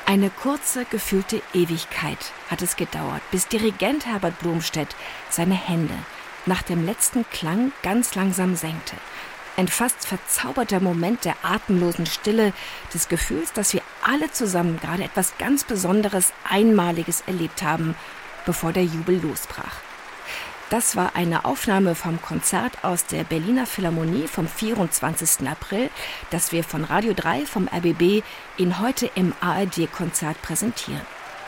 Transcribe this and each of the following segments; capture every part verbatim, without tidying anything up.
Eine kurze, gefühlte Ewigkeit hat es gedauert, bis Dirigent Herbert Blomstedt seine Hände nach dem letzten Klang ganz langsam senkte. Ein fast verzauberter Moment der atemlosen Stille, des Gefühls, dass wir alle zusammen gerade etwas ganz Besonderes, Einmaliges erlebt haben, bevor der Jubel losbrach. Das war eine Aufnahme vom Konzert aus der Berliner Philharmonie vom vierundzwanzigsten April, das wir von Radio drei vom R B B Ihnen heute im A R D-Konzert präsentieren.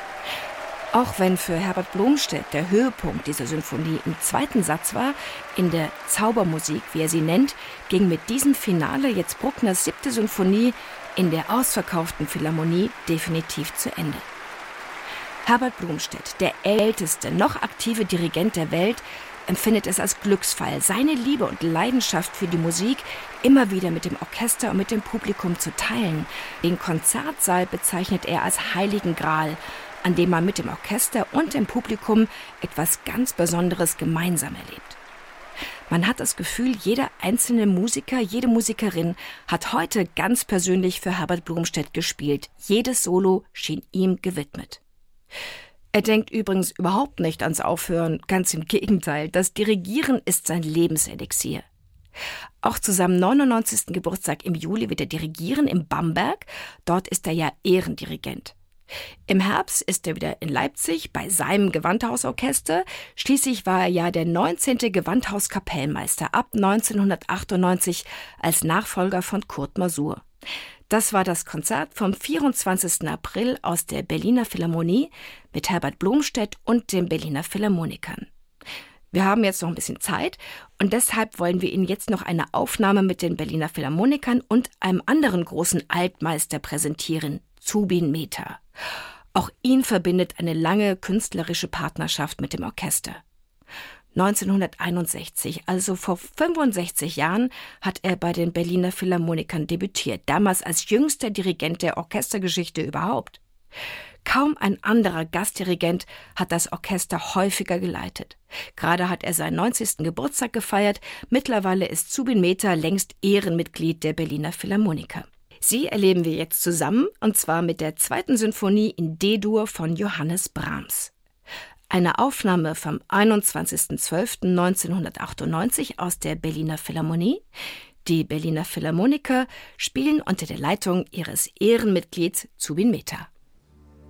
Auch wenn für Herbert Blomstedt der Höhepunkt dieser Symphonie im zweiten Satz war, in der Zaubermusik, wie er sie nennt, ging mit diesem Finale jetzt Bruckners siebte Symphonie in der ausverkauften Philharmonie definitiv zu Ende. Herbert Blomstedt, der älteste, noch aktive Dirigent der Welt, empfindet es als Glücksfall, seine Liebe und Leidenschaft für die Musik immer wieder mit dem Orchester und mit dem Publikum zu teilen. Den Konzertsaal bezeichnet er als Heiligen Gral, an dem man mit dem Orchester und dem Publikum etwas ganz Besonderes gemeinsam erlebt. Man hat das Gefühl, jeder einzelne Musiker, jede Musikerin hat heute ganz persönlich für Herbert Blomstedt gespielt. Jedes Solo schien ihm gewidmet. Er denkt übrigens überhaupt nicht ans Aufhören, ganz im Gegenteil. Das Dirigieren ist sein Lebenselixier. Auch zu seinem neunundneunzigsten Geburtstag im Juli wird er dirigieren in Bamberg. Dort ist er ja Ehrendirigent. Im Herbst ist er wieder in Leipzig bei seinem Gewandhausorchester. Schließlich war er ja der neunzehnte Gewandhauskapellmeister ab neunzehnhundertachtundneunzig als Nachfolger von Kurt Masur. Das war das Konzert vom vierundzwanzigsten April aus der Berliner Philharmonie mit Herbert Blomstedt und den Berliner Philharmonikern. Wir haben jetzt noch ein bisschen Zeit und deshalb wollen wir Ihnen jetzt noch eine Aufnahme mit den Berliner Philharmonikern und einem anderen großen Altmeister präsentieren, Zubin Mehta. Auch ihn verbindet eine lange künstlerische Partnerschaft mit dem Orchester. neunzehnhunderteinundsechzig, also vor fünfundsechzig Jahren, hat er bei den Berliner Philharmonikern debütiert, damals als jüngster Dirigent der Orchestergeschichte überhaupt. Kaum ein anderer Gastdirigent hat das Orchester häufiger geleitet. Gerade hat er seinen neunzigsten Geburtstag gefeiert, mittlerweile ist Zubin Mehta längst Ehrenmitglied der Berliner Philharmoniker. Sie erleben wir jetzt zusammen, und zwar mit der zweiten Sinfonie in D-Dur von Johannes Brahms. Eine Aufnahme vom einundzwanzigsten zwölften neunzehnhundertachtundneunzig aus der Berliner Philharmonie. Die Berliner Philharmoniker spielen unter der Leitung ihres Ehrenmitglieds Zubin Mehta.